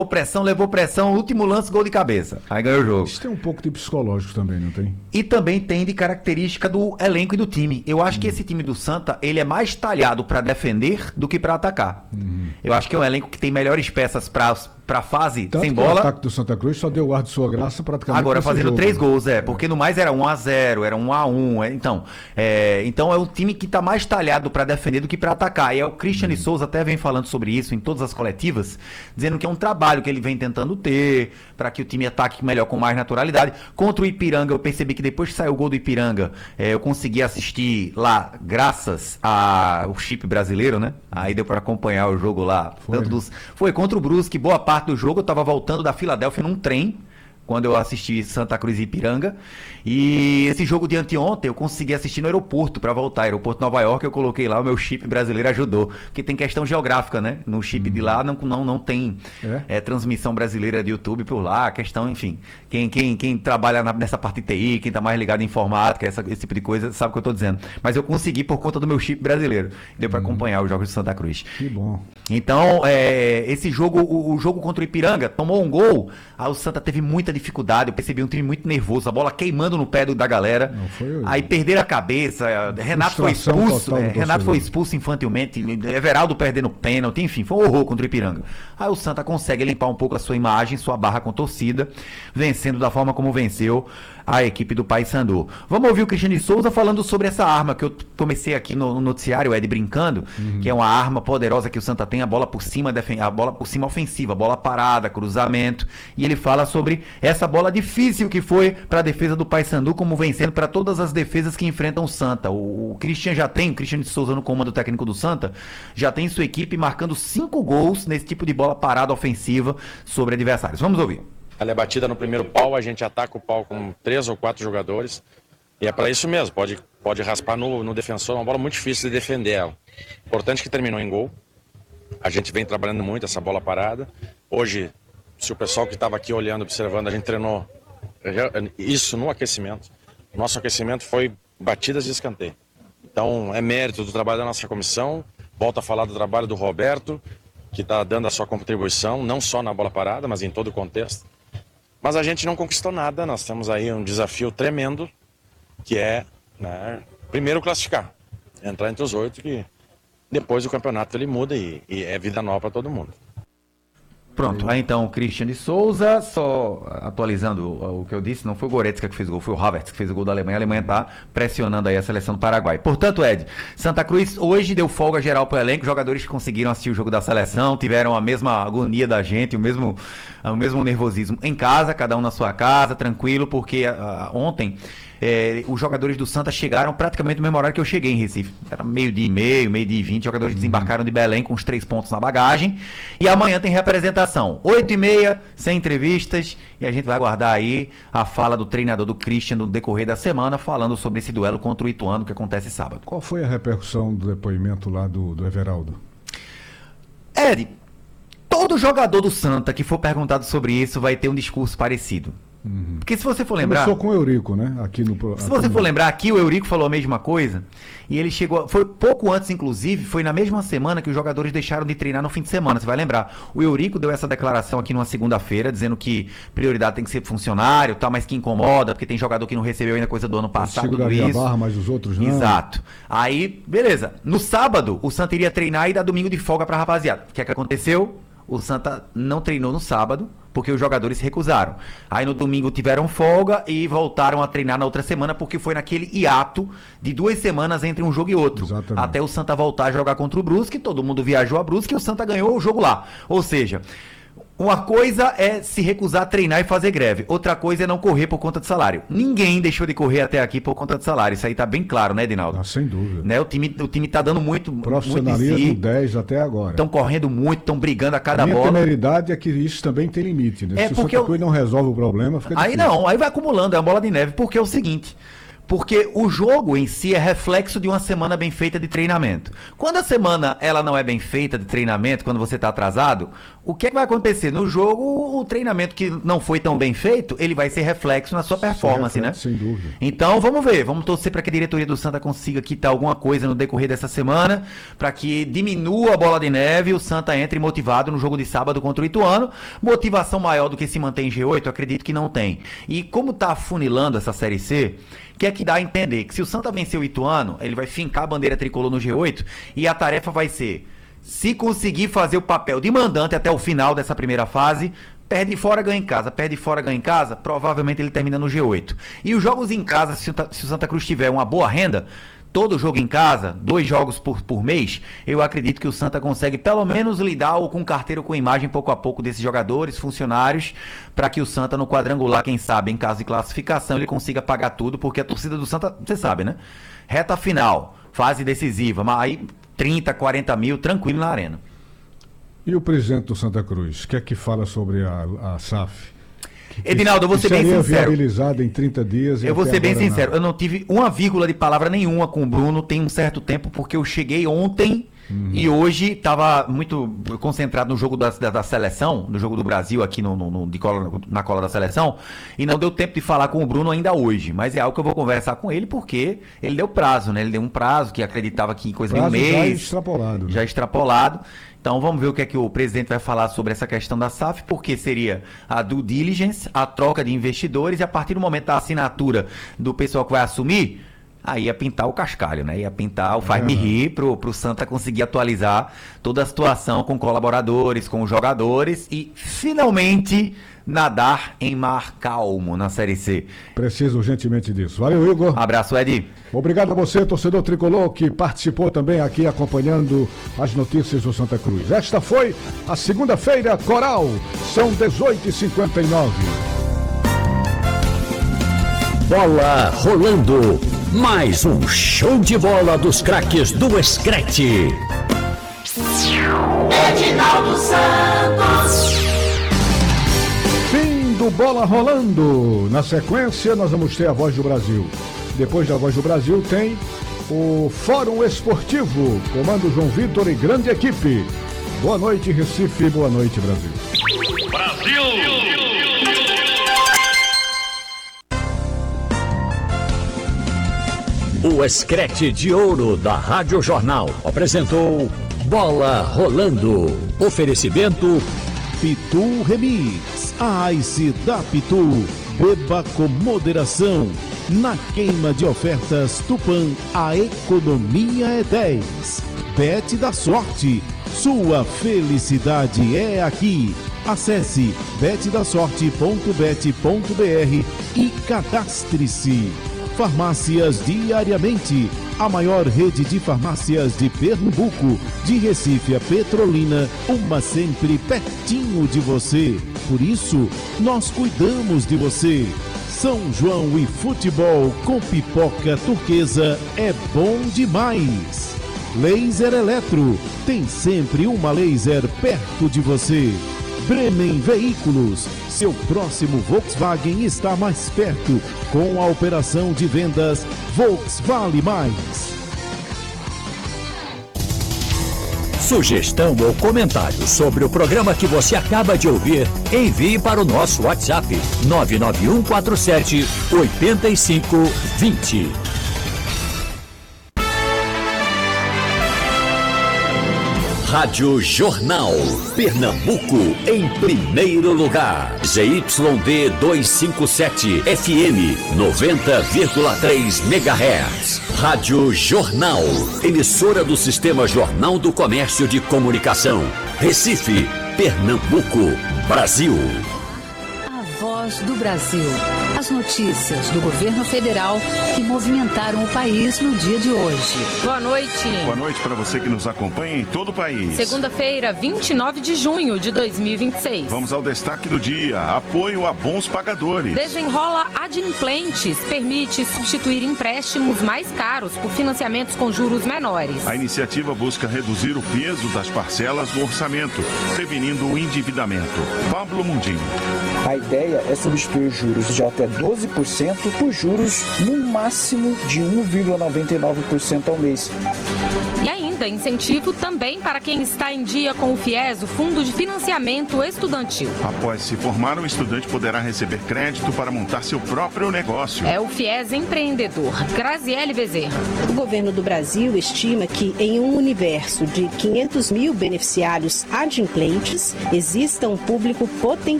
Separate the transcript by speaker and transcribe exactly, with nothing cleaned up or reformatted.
Speaker 1: pressão, levou pressão, último lance, gol de cabeça. Aí ganhou o jogo.
Speaker 2: Isso tem um pouco de psicológico também, não tem?
Speaker 1: E também tem de característica do elenco e do time. Eu acho hum. que esse time do Santa, ele é mais talhado para defender do que para atacar. Hum. Eu acho que é um elenco que tem melhores peças para para fase
Speaker 2: Tanto
Speaker 1: sem
Speaker 2: que
Speaker 1: bola.
Speaker 2: O ataque do Santa Cruz só deu o ar de sua graça praticamente.
Speaker 1: Agora fazendo
Speaker 2: jogo,
Speaker 1: três
Speaker 2: né?
Speaker 1: gols, é, porque no mais era um a zero, era um a um, é, então, é, então é um time que tá mais talhado para defender do que para atacar. E é o Christian Souza até vem falando sobre isso em todas as coletivas, dizendo que é um trabalho que ele vem tentando ter para que o time ataque melhor com mais naturalidade. Contra o Ipiranga, eu percebi que depois que saiu o gol do Ipiranga, é, eu consegui assistir lá graças ao chip brasileiro, né? Aí deu para acompanhar o jogo lá.
Speaker 2: Foi,
Speaker 1: tanto
Speaker 2: né?
Speaker 1: dos, foi contra o Brusque, boa parte do jogo eu tava voltando da Filadélfia num trem, quando eu assisti Santa Cruz e Ipiranga. E esse jogo de anteontem eu consegui assistir no aeroporto para voltar, aeroporto Nova York, eu coloquei lá, o meu chip brasileiro ajudou, porque tem questão geográfica, né? No chip hum. de lá não, não, não tem é? É, transmissão brasileira de YouTube por lá, questão, enfim, quem, quem, quem trabalha na, nessa parte de T I, quem tá mais ligado em informática, essa, esse tipo de coisa, sabe o que eu tô dizendo. Mas eu consegui por conta do meu chip brasileiro, deu para hum. acompanhar os jogos de Santa Cruz.
Speaker 2: Que bom.
Speaker 1: Então, é, esse jogo, o, o jogo contra o Ipiranga, tomou um gol, aí o Santa teve muita dificuldade, eu percebi um time muito nervoso, a bola queimando no pé do, da galera, não, foi, aí perderam a cabeça, Renato foi expulso, é, Renato foi expulso infantilmente, Everaldo perdendo pênalti, enfim, foi um horror contra o Ipiranga. Aí o Santa consegue limpar um pouco a sua imagem, sua barra com torcida, vencendo da forma como venceu a equipe do Paysandu. Vamos ouvir o Christian Souza falando sobre essa arma que eu comecei aqui no, no noticiário, Ed, brincando, uhum. que é uma arma poderosa que o Santa tem, a bola por cima, a bola por cima ofensiva, bola parada, cruzamento, e ele fala sobre essa bola difícil que foi para a defesa do Paysandu, como vencendo para todas as defesas que enfrentam o Santa. O, o Christian já tem, o Christian Souza no comando técnico do Santa, já tem sua equipe marcando cinco gols nesse tipo de bola parada ofensiva sobre adversários. Vamos ouvir.
Speaker 3: Ela é batida no primeiro pau, a gente ataca o pau com três ou quatro jogadores. E é para isso mesmo, pode, pode raspar no, no defensor, é uma bola muito difícil de defender ela. Importante que terminou em gol. A gente vem trabalhando muito essa bola parada. Hoje, se o pessoal que estava aqui olhando, observando, a gente treinou isso no aquecimento. Nosso aquecimento foi batidas de escanteio. Então é mérito do trabalho da nossa comissão. Volto a falar do trabalho do Roberto, que está dando a sua contribuição, não só na bola parada, mas em todo o contexto. Mas a gente não conquistou nada, nós temos aí um desafio tremendo, que é, né, primeiro classificar, entrar entre os oito, que depois o campeonato ele muda e, e é vida nova para todo mundo.
Speaker 1: Pronto, aí então o Christian de Souza, só atualizando o, o que eu disse, não foi o Goretzka que fez o gol, foi o Havertz que fez o gol da Alemanha, a Alemanha está pressionando aí a seleção do Paraguai. Portanto, Ed, Santa Cruz hoje deu folga geral para o elenco, jogadores que conseguiram assistir o jogo da seleção, tiveram a mesma agonia da gente, o mesmo, o mesmo nervosismo em casa, cada um na sua casa, tranquilo, porque uh, ontem... É, os jogadores do Santa chegaram praticamente no mesmo horário que eu cheguei em Recife. Era meio-dia e meio, meio-dia e vinte. Jogadores desembarcaram de Belém com os três pontos na bagagem. E amanhã tem representação. Oito e meia, sem entrevistas. E a gente vai aguardar aí a fala do treinador do Christian no decorrer da semana, falando sobre esse duelo contra o Ituano que acontece sábado.
Speaker 2: Qual foi a repercussão do depoimento lá do, do Everaldo?
Speaker 1: Ed, todo jogador do Santa que for perguntado sobre isso vai ter um discurso parecido. Uhum. Porque se você for lembrar...
Speaker 2: Começou com o Eurico, né? Aqui no,
Speaker 1: se
Speaker 2: aqui
Speaker 1: você
Speaker 2: no...
Speaker 1: for lembrar, aqui o Eurico falou a mesma coisa, e ele chegou... Foi pouco antes, inclusive, foi na mesma semana que os jogadores deixaram de treinar no fim de semana, você vai lembrar. O Eurico deu essa declaração aqui numa segunda-feira, dizendo que prioridade tem que ser funcionário, tá, mas que incomoda, porque tem jogador que não recebeu ainda coisa do ano passado.
Speaker 2: Seguraria a barra, mas os outros não.
Speaker 1: Exato. Aí, beleza. No sábado, o Santa iria treinar e dar domingo de folga pra rapaziada. O que é que aconteceu? O Santa não treinou no sábado, porque os jogadores se recusaram. Aí no domingo tiveram folga e voltaram a treinar na outra semana, porque foi naquele hiato de duas semanas entre um jogo e outro.
Speaker 2: Exatamente.
Speaker 1: Até o Santa voltar a jogar contra o Brusque, todo mundo viajou a Brusque e o Santa ganhou o jogo lá. Ou seja... Uma coisa é se recusar a treinar e fazer greve. Outra coisa é não correr por conta de salário. Ninguém deixou de correr até aqui por conta de salário. Isso aí tá bem claro, né, Edinaldo?
Speaker 2: Ah, sem dúvida.
Speaker 1: Né? O time, o time tá dando muito...
Speaker 2: Profissionalismo
Speaker 1: muito
Speaker 2: si. dez até agora.
Speaker 1: Estão correndo muito, estão brigando a cada
Speaker 2: a minha
Speaker 1: bola. A
Speaker 2: temeridade é que isso também tem limite, né?
Speaker 1: É
Speaker 2: se
Speaker 1: porque
Speaker 2: o Santa Cruz
Speaker 1: eu...
Speaker 2: não resolve o problema, fica
Speaker 1: Aí
Speaker 2: difícil.
Speaker 1: não, aí vai acumulando, é uma bola de neve. Porque é o seguinte... Porque o jogo em si é reflexo de uma semana bem feita de treinamento. Quando a semana ela não é bem feita de treinamento, quando você está atrasado, o que, é que vai acontecer? No jogo, o treinamento que não foi tão bem feito, ele vai ser reflexo na sua performance, reflexo,
Speaker 2: né? Sem dúvida.
Speaker 1: Então, vamos ver. Vamos torcer para que a diretoria do Santa consiga quitar alguma coisa no decorrer dessa semana, para que diminua a bola de neve e o Santa entre motivado no jogo de sábado contra o Ituano. Motivação maior do que se manter em G oito, eu acredito que não tem. E como está afunilando essa Série C, que é que dá a entender que se o Santa vencer o Ituano, ele vai fincar a bandeira tricolor no G oito e a tarefa vai ser, se conseguir fazer o papel de mandante até o final dessa primeira fase, perde fora, ganha em casa, perde fora, ganha em casa, provavelmente ele termina no G oito. E os jogos em casa, se o Santa Cruz tiver uma boa renda, todo jogo em casa, dois jogos por, por mês, eu acredito que o Santa consegue pelo menos lidar ou com carteira ou com imagem pouco a pouco desses jogadores, funcionários, para que o Santa no quadrangular, quem sabe, em caso de classificação, ele consiga pagar tudo, porque a torcida do Santa, você sabe, né? Reta final, fase decisiva, mas aí trinta, quarenta mil, tranquilo na arena.
Speaker 2: E o presidente do Santa Cruz, o que é que fala sobre a, a S A F?
Speaker 1: Edinaldo, eu vou ser bem sincero.
Speaker 2: Viabilizada em trinta dias.
Speaker 1: Eu vou ser bem sincero. Nada. Eu não tive uma vírgula de palavra nenhuma com o Bruno tem um certo tempo, porque eu cheguei ontem uhum. e hoje estava muito concentrado no jogo da, da, da seleção, no jogo do Brasil aqui no, no, no, de cola, na cola da seleção, e não deu tempo de falar com o Bruno ainda hoje. Mas é algo que eu vou conversar com ele, porque ele deu prazo, né? Ele deu um prazo que acreditava que em coisa de um mês.
Speaker 2: Já extrapolado.
Speaker 1: Já extrapolado. Então vamos ver o que é que o presidente vai falar sobre essa questão da S A F, porque seria a due diligence, a troca de investidores, e a partir do momento da assinatura do pessoal que vai assumir, aí ia pintar o cascalho, né? Ia pintar o faz-me rir pro, pro Santa conseguir atualizar toda a situação com colaboradores, com os jogadores e finalmente nadar em mar calmo na Série C.
Speaker 2: Preciso urgentemente disso. Valeu, Igor.
Speaker 1: Abraço, Edi.
Speaker 2: Obrigado a você, torcedor tricolor, que participou também aqui acompanhando as notícias do Santa Cruz. Esta foi a segunda-feira Coral. São dezoito e cinquenta e nove.
Speaker 4: Bola rolando. Mais um show de bola dos craques do Escrete.
Speaker 2: Edinaldo Santos. Fim do Bola Rolando. Na sequência, nós vamos ter a Voz do Brasil. Depois da Voz do Brasil tem o Fórum Esportivo, comando João Vitor e grande equipe. Boa noite, Recife. Boa noite, Brasil.
Speaker 4: Brasil! O Escrete de Ouro da Rádio Jornal apresentou Bola Rolando. Oferecimento Pitu Remix. A Ice da Pitu. Beba com moderação. Na queima de ofertas Tupã, a economia é dez. Bet da sorte. Sua felicidade é aqui. Acesse bet da sorte ponto bet ponto br e cadastre-se. Farmácias Diariamente, a maior rede de farmácias de Pernambuco, de Recife a Petrolina, uma sempre pertinho de você. Por isso, nós cuidamos de você. São João e futebol com pipoca turquesa é bom demais. Laser Eletro, tem sempre uma laser perto de você. Bremen Veículos, seu próximo Volkswagen está mais perto com a operação de vendas Volkswagen Mais. Sugestão ou comentário sobre o programa que você acaba de ouvir, envie para o nosso WhatsApp nove nove um quatro sete oito cinco dois zero. Rádio Jornal, Pernambuco, em primeiro lugar. Z Y D duzentos e cinquenta e sete, F M, noventa vírgula três megahertz. Rádio Jornal, emissora do Sistema Jornal do Comércio de Comunicação. Recife, Pernambuco, Brasil.
Speaker 5: A Voz do Brasil. As notícias do governo federal que movimentaram o país no dia de hoje.
Speaker 6: Boa noite.
Speaker 7: Boa noite para você que nos acompanha em todo o país.
Speaker 6: Segunda-feira, vinte e nove de junho de dois mil e vinte e seis.
Speaker 7: Vamos ao destaque do dia. Apoio a bons pagadores.
Speaker 6: Desenrola Adimplentes. Permite substituir empréstimos mais caros por financiamentos com juros menores.
Speaker 7: A iniciativa busca reduzir o peso das parcelas no orçamento, prevenindo o endividamento. Pablo Mundim.
Speaker 8: A ideia é substituir juros de até doze por cento por juros no máximo de um vírgula noventa e nove por cento ao mês.
Speaker 6: E ainda, incentivo também para quem está em dia com o FIES, o Fundo de Financiamento Estudantil.
Speaker 7: Após se formar, o estudante poderá receber crédito para montar seu próprio negócio.
Speaker 6: É o FIES Empreendedor. Graziele Bezerra.
Speaker 9: O governo do Brasil estima que em um universo de quinhentos mil beneficiários adimplentes, exista um público potencial